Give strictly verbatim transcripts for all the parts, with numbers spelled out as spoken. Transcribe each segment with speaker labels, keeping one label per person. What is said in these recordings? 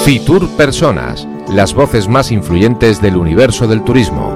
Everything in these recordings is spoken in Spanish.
Speaker 1: Fitur Personas, las voces más influyentes del universo del turismo.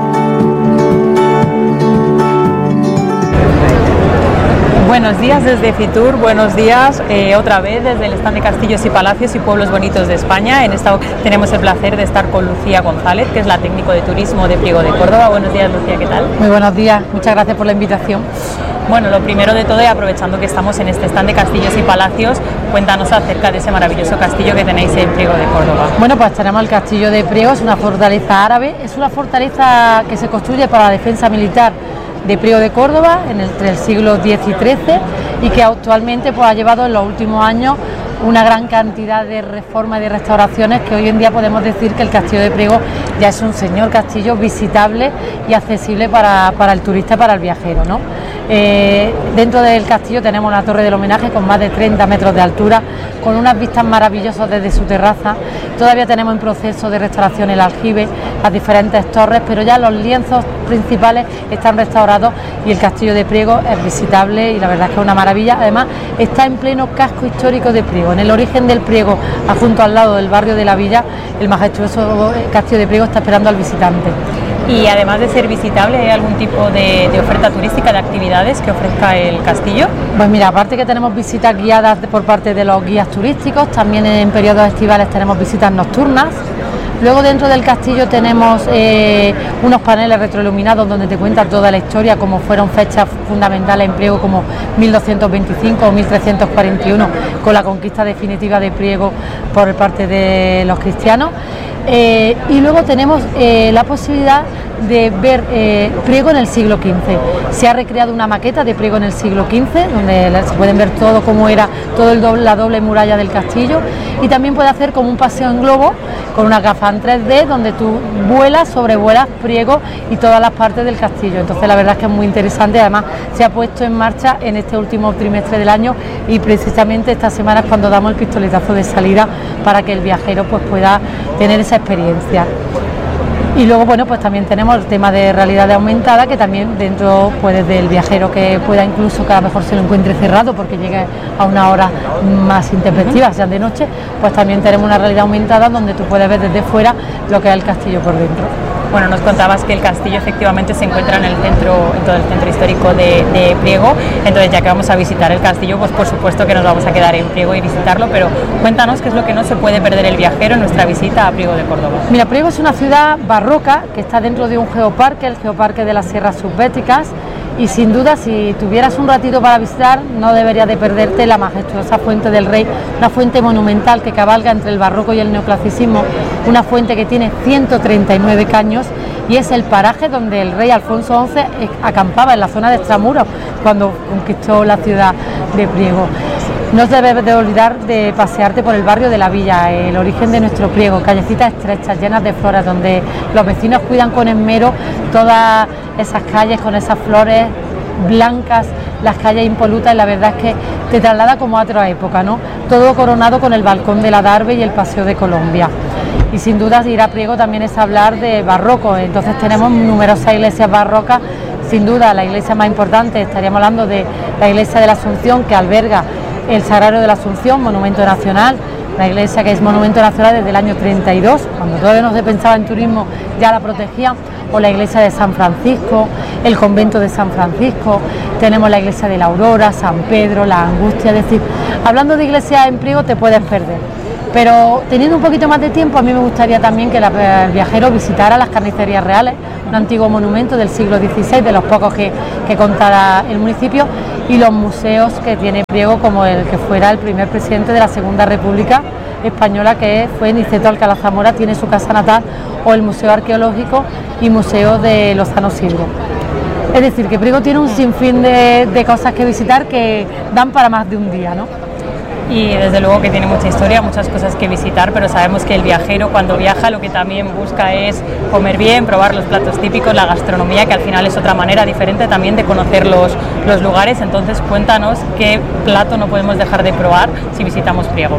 Speaker 2: Buenos días desde Fitur, buenos días eh, otra vez desde el stand de Castillos y Palacios y Pueblos Bonitos de España. En esta tenemos el placer de estar con Lucía González, que es la técnico de turismo de Priego de Córdoba. Buenos días, Lucía, ¿qué tal?
Speaker 3: Muy buenos días, muchas gracias por la invitación.
Speaker 2: Bueno, lo primero de todo, y aprovechando que estamos en este stand de Castillos y Palacios, cuéntanos acerca de ese maravilloso castillo que tenéis en Priego de Córdoba.
Speaker 3: Bueno, pues tenemos el castillo de Priego, es una fortaleza árabe, es una fortaleza que se construye para la defensa militar de Priego de Córdoba en el, entre el siglo diez y trece, y que actualmente pues, ha llevado en los últimos años una gran cantidad de reformas y de restauraciones, que hoy en día podemos decir que el castillo de Priego ya es un señor castillo visitable y accesible para, para el turista, para el viajero, ¿no? Eh, dentro del castillo tenemos una torre del homenaje con más de treinta metros de altura, con unas vistas maravillosas desde su terraza. Todavía tenemos en proceso de restauración el aljibe, las diferentes torres, pero ya los lienzos principales están restaurados y el castillo de Priego es visitable y la verdad es que es una maravilla. Además está en pleno casco histórico de Priego, en el origen del Priego, junto al lado del barrio de la Villa. El majestuoso castillo de Priego está esperando al visitante.
Speaker 2: Y además de ser visitable, ¿hay algún tipo de, de oferta turística, de actividades que ofrezca el castillo?
Speaker 3: Pues mira, aparte que tenemos visitas guiadas por parte de los guías turísticos, también en periodos estivales tenemos visitas nocturnas. Luego dentro del castillo tenemos eh, unos paneles retroiluminados donde te cuentan toda la historia, como fueron fechas fundamentales en Priego como mil doscientos veinticinco o mil trescientos cuarenta y uno, con la conquista definitiva de Priego por parte de los cristianos. Eh, y luego tenemos eh, la posibilidad de ver eh, Priego en el siglo quince. Se ha recreado una maqueta de Priego en el siglo quince, donde se pueden ver todo cómo era todo el doble, la doble muralla del castillo, y también puede hacer como un paseo en globo con una gafas en tres D donde tú vuelas, sobrevuelas Priego y todas las partes del castillo. Entonces la verdad es que es muy interesante. Además se ha puesto en marcha en este último trimestre del año, y precisamente esta semana es cuando damos el pistoletazo de salida para que el viajero pues pueda tener esa experiencia. Y luego bueno, pues también tenemos el tema de realidad aumentada, que también dentro pues desde el viajero que pueda, incluso que a lo mejor se lo encuentre cerrado porque llegue a una hora más intempestiva, sean de noche, pues también tenemos una realidad aumentada donde tú puedes ver desde fuera lo que es el castillo por dentro.
Speaker 2: Bueno, nos contabas que el castillo efectivamente se encuentra en el centro, en todo el centro histórico de, de Priego. Entonces, ya que vamos a visitar el castillo, pues por supuesto que nos vamos a quedar en Priego y visitarlo, pero cuéntanos qué es lo que no se puede perder el viajero en nuestra visita a Priego de Córdoba.
Speaker 3: Mira, Priego es una ciudad barroca que está dentro de un geoparque, el geoparque de las Sierras Subbéticas, y sin duda, si tuvieras un ratito para visitar, no deberías de perderte la majestuosa Fuente del Rey, una fuente monumental que cabalga entre el barroco y el neoclasicismo, una fuente que tiene ciento treinta y nueve caños, y es el paraje donde el rey Alfonso once acampaba, en la zona de Extramuros, cuando conquistó la ciudad de Priego. No debes de olvidar de pasearte por el barrio de la Villa, el origen de nuestro Priego, callecitas estrechas, llenas de flores, donde los vecinos cuidan con esmero todas esas calles con esas flores blancas, las calles impolutas, y la verdad es que te traslada como a otra época, ¿no? Todo coronado con el balcón de la Darbe y el Paseo de Colombia. Y sin duda ir a Priego también es hablar de barroco, entonces tenemos numerosas iglesias barrocas. Sin duda la iglesia más importante, estaríamos hablando de la iglesia de la Asunción, que alberga el Sagrario de la Asunción, monumento nacional, la iglesia que es monumento nacional desde el año treinta y dos, cuando todavía no se pensaba en turismo ya la protegían, o la iglesia de San Francisco, el convento de San Francisco, tenemos la iglesia de la Aurora, San Pedro, la Angustia. Es decir, hablando de iglesias en Priego te puedes perder, pero teniendo un poquito más de tiempo, a mí me gustaría también que la, el viajero visitara las carnicerías reales, un antiguo monumento del siglo dieciséis, de los pocos que, que contara el municipio, y los museos que tiene Priego, como el que fuera el primer presidente de la Segunda República Española, que fue Niceto Alcalá Zamora, tiene su casa natal, o el Museo Arqueológico y Museo de Lozano Silva. Es decir, que Priego tiene un sinfín de, de cosas que visitar que dan para más de un día, ¿no?
Speaker 2: Y desde luego que tiene mucha historia, muchas cosas que visitar, pero sabemos que el viajero cuando viaja lo que también busca es comer bien, probar los platos típicos, la gastronomía, que al final es otra manera diferente también de conocer los, los lugares. Entonces cuéntanos qué plato no podemos dejar de probar si visitamos Priego.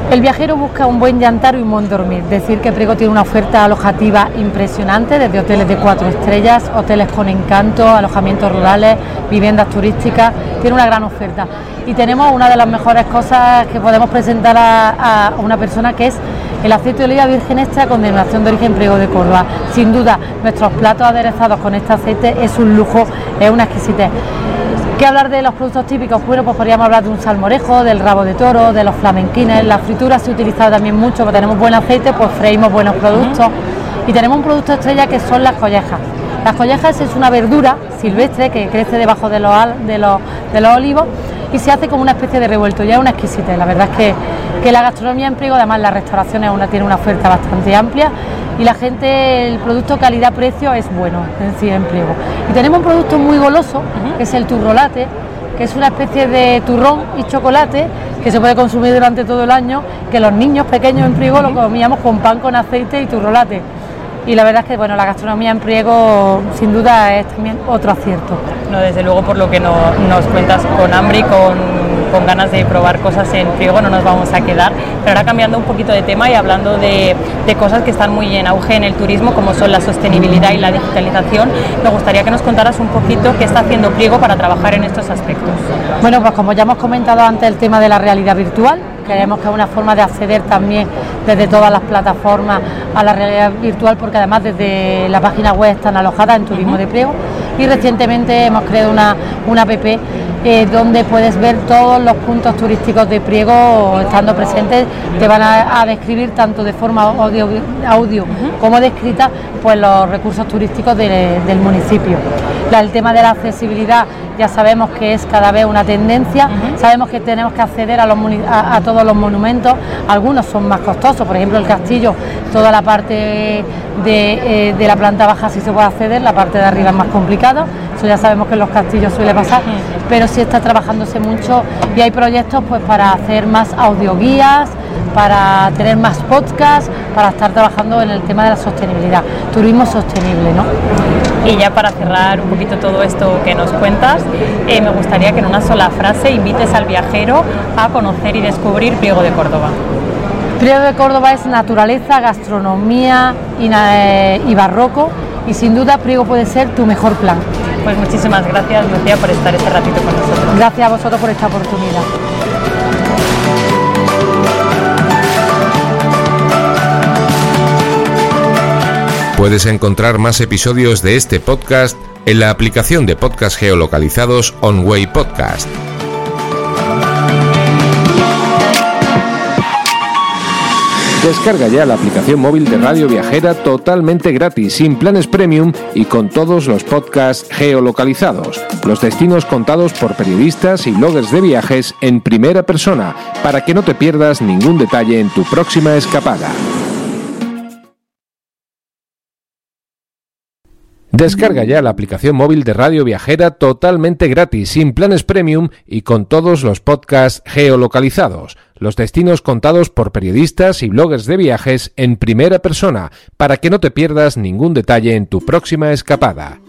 Speaker 3: El viajero busca un buen llantar y un buen dormir. Decir que Priego tiene una oferta alojativa impresionante, desde hoteles de cuatro estrellas, hoteles con encanto, alojamientos rurales, viviendas turísticas. Tiene una gran oferta. Y tenemos una de las mejores cosas que podemos presentar a, a una persona, que es el aceite de oliva virgen extra con denominación de origen Priego de Córdoba. Sin duda, nuestros platos aderezados con este aceite es un lujo, es una exquisitez. ¿Qué hablar de los productos típicos? Bueno, pues podríamos hablar de un salmorejo, del rabo de toro, de los flamenquines. La fritura se utiliza también mucho, porque tenemos buen aceite, pues freímos buenos productos. Y tenemos un producto estrella que son las collejas. Las collejas es una verdura silvestre que crece debajo de los, de los, de los olivos y se hace como una especie de revuelto, ya es una exquisitez. La verdad es que, que la gastronomía en Priego, además la restauración es una, tiene una oferta bastante amplia y la gente, el producto calidad-precio es bueno en sí en Priego. Y tenemos un producto muy goloso, que es el turrolate, que es una especie de turrón y chocolate que se puede consumir durante todo el año, que los niños pequeños en Priego lo comíamos con pan con aceite y turrolate. Y la verdad es que bueno, la gastronomía en Priego sin duda es también otro acierto.
Speaker 2: No, desde luego, por lo que no, nos cuentas, con hambre y con, con ganas de probar cosas en Priego no nos vamos a quedar. Pero ahora, cambiando un poquito de tema y hablando de, de cosas que están muy en auge en el turismo, como son la sostenibilidad y la digitalización, me gustaría que nos contaras un poquito qué está haciendo Priego para trabajar en estos aspectos.
Speaker 3: Bueno, pues como ya hemos comentado antes, el tema de la realidad virtual. Creemos que es una forma de acceder también desde todas las plataformas a la realidad virtual, porque además desde la página web están alojadas en Turismo de Priego, y recientemente hemos creado una, una app eh, donde puedes ver todos los puntos turísticos de Priego estando presentes. Te van a, a describir tanto de forma audio, audio como de escrita pues los recursos turísticos de, del municipio. La, el tema de la accesibilidad ya sabemos que es cada vez una tendencia. Uh-huh. Sabemos que tenemos que acceder a, los, a, a todos los monumentos. Algunos son más costosos, por ejemplo el castillo, toda la parte de, eh, de la planta baja sí se puede acceder, la parte de arriba es más complicado. Eso ya sabemos que en los castillos suele pasar, uh-huh. pero sí está trabajándose mucho y hay proyectos pues para hacer más audioguías, para tener más podcasts, para estar trabajando en el tema de la sostenibilidad, turismo sostenible, ¿no?
Speaker 2: Y ya para cerrar un poquito todo esto que nos cuentas, eh, me gustaría que en una sola frase invites al viajero a conocer y descubrir Priego de Córdoba.
Speaker 3: Priego de Córdoba es naturaleza, gastronomía y, eh, y barroco, y sin duda Priego puede ser tu mejor plan.
Speaker 2: Pues muchísimas gracias, Lucía, por estar este ratito con nosotros.
Speaker 3: Gracias a vosotros por esta oportunidad.
Speaker 1: Puedes encontrar más episodios de este podcast en la aplicación de podcast geolocalizados OnWay Podcast. Descarga ya la aplicación móvil de Radio Viajera totalmente gratis, sin planes premium y con todos los podcasts geolocalizados. Los destinos contados por periodistas y bloggers de viajes en primera persona, para que no te pierdas ningún detalle en tu próxima escapada. Descarga ya la aplicación móvil de Radio Viajera totalmente gratis, sin planes premium y con todos los podcasts geolocalizados. Los destinos contados por periodistas y bloggers de viajes en primera persona, para que no te pierdas ningún detalle en tu próxima escapada.